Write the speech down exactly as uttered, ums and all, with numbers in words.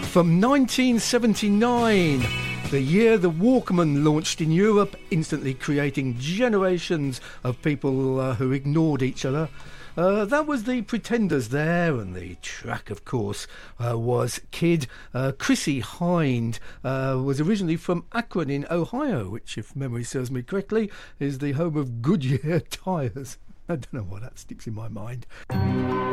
From nineteen seventy-nine, the year the Walkman launched in Europe, instantly creating generations of people uh, who ignored each other. Uh, that was the Pretenders there, and the track, of course, uh, was Kid. Uh, Chrissie Hynde uh, was originally from Akron in Ohio, which, if memory serves me correctly, is the home of Goodyear tyres. I don't know why that sticks in my mind.